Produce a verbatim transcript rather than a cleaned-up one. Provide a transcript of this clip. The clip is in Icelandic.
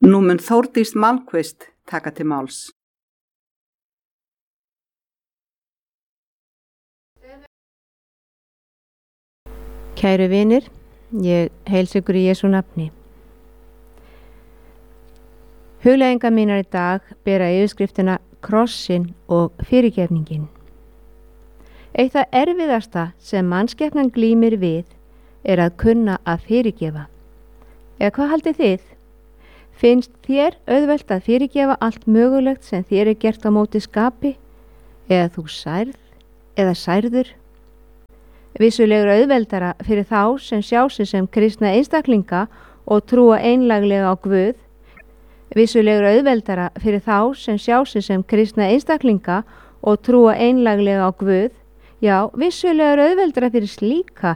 Nú mun Þórdís Malmquist taka til máls. Kæru vinir, ég heilsa ykkur í Jesú nafni. Hugleiðingar mínar í dag bera yfirskriftina Krossinn og fyrirgefningin. Eitt það erfiðasta sem mannskepnan glímir við er að kunna að fyrirgefa. Eða hvað haldið þið? Finnst þér auðvelt að fyrirgefa allt mögulegt sem þér er gert á móti skapi? Eða þú særð? Eða særður? Vissulegur auðveldara fyrir þá sem sjá sig sem kristna einstaklinga og trúa einlæglega á Guð. Vissulegur auðveldara fyrir þá sem sjá sig sem kristna einstaklinga og trúa einlæglega á Guð. Já, vissulegur auðveldara fyrir slíka